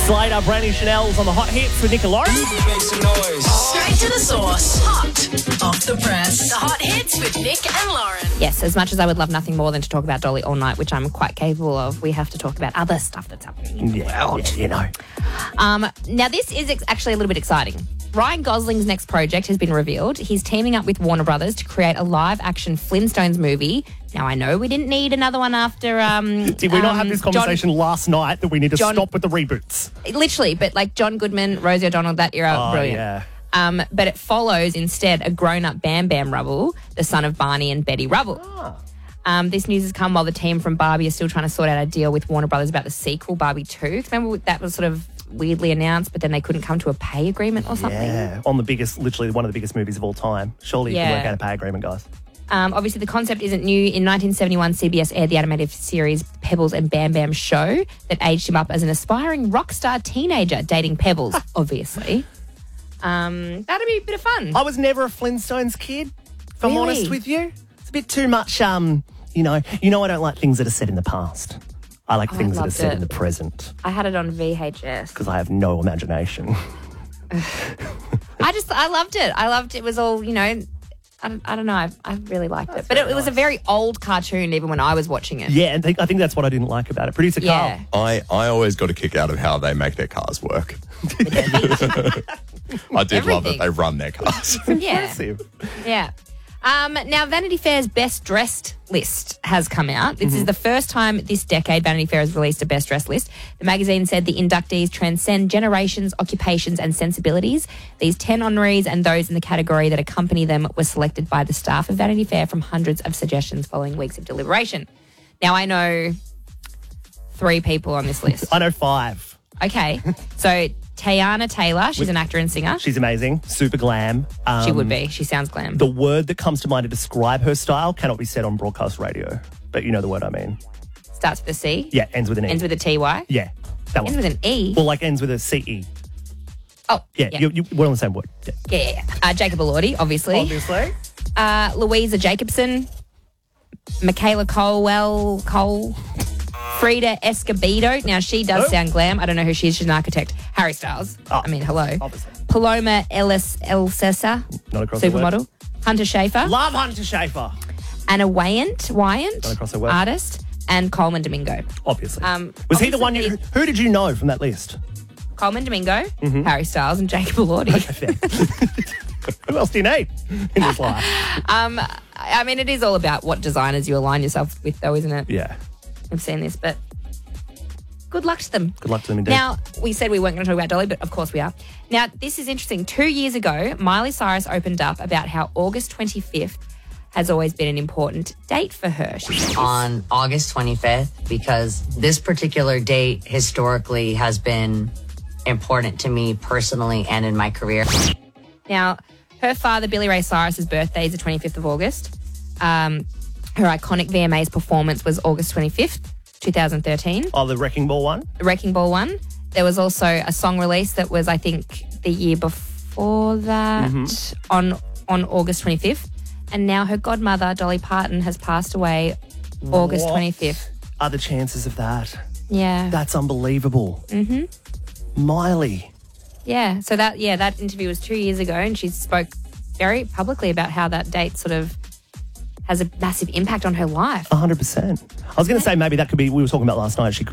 Slater, Brandy Chanel's on the Hot Hits with Nick and Lauren. Straight to the source. Hot off the press. The Hot Hits with Nick and Lauren. Yes, as much as I would love nothing more than to talk about Dolly all night, which I'm quite capable of, we have to talk about other stuff that's happening in the world. You know. Now, this is actually a little bit exciting. Ryan Gosling's next project has been revealed. He's teaming up with Warner Brothers to create a live-action Flintstones movie. Now, I know we didn't need another one after... Did we not have this conversation last night that we need to stop with the reboots? Literally, but like John Goodman, Rosie O'Donnell, that era, brilliant. Yeah. But it follows instead a grown-up Bam Bam Rubble, the son of Barney and Betty Rubble. This news has come while the team from Barbie are still trying to sort out a deal with Warner Brothers about the sequel, Barbie 2. Remember that was sort of weirdly announced, but then they couldn't come to a pay agreement or something? Yeah, on the biggest, literally one of the biggest movies of all time. Surely you can work out a pay agreement, guys. Obviously, the concept isn't new. In 1971, CBS aired the animated series Pebbles and Bam Bam Show that aged him up as an aspiring rock star teenager dating Pebbles, obviously. That'd be a bit of fun. I was never a Flintstones kid, if I'm Really? honest with you. It's a bit too much, you know I don't like things that are set in the past. I like things that are loved set it. in the present I had it on VHS. because I have no imagination. I loved it. It was all, I don't know. I really liked it. But it was a very old cartoon even when I was watching it. Yeah, and I think that's what I didn't like about it. Producer Carl. Yeah. I always got a kick out of how they make their cars work. I did love that they run their cars. Impressive. Yeah. Now, Vanity Fair's Best Dressed list has come out. This is the first time this decade Vanity Fair has released a Best Dressed list. The magazine said the inductees transcend generations, occupations and sensibilities. These 10 honorees and those in the category that accompany them were selected by the staff of Vanity Fair from hundreds of suggestions following weeks of deliberation. Now, I know 3 people on this list. I know 5. Okay. So, Tayana Taylor, she's an actor and singer. She's amazing. Super glam. She would be. She sounds glam. The word that comes to mind to describe her style cannot be said on broadcast radio. But you know the word I mean. Starts with a C. Yeah, ends with an E. Ends with a TY. Yeah, that Ends one. with an E. Well, like ends with a CE. Oh, Yeah, we're on the same word. Yeah. Yeah. Jacob Elordi, obviously. Obviously. Louisa Jacobson. Michaela Cole. Frida Escobedo. Now, she does sound glam. I don't know who she is. She's an architect. Harry Styles. Hello. Obviously. Paloma Elcesa. Not across the word. Supermodel. Hunter Schafer. Love Hunter Schafer. Anna Wyant. Not across the word. Artist. And Coleman Domingo. Obviously. Was he the one you... Who did you know from that list? Coleman Domingo, Harry Styles, and Jacob Elordi. Who else do you need in this life? I mean, it is all about what designers you align yourself with, though, isn't it? Yeah. I've seen this, but good luck to them. Good luck to them indeed. Now, we said we weren't going to talk about Dolly, but of course we are. Now, this is interesting. 2 years ago, Miley Cyrus opened up about how August 25th has always been an important date for her. She said on August 25th, because this particular date historically has been important to me personally and in my career. Now, her father, Billy Ray Cyrus's birthday is the 25th of August. Her iconic VMAs performance was August 25th, 2013. Oh, the Wrecking Ball one? The Wrecking Ball one. There was also a song release that was, I think, the year before that on August 25th. And now her godmother, Dolly Parton, has passed away August 25th. Are the chances of that? Yeah. That's unbelievable. Miley. Yeah. So that interview was 2 years ago, and she spoke very publicly about how that date sort of has a massive impact on her life. 100%. I was going to say maybe that could be, we were talking about last night, she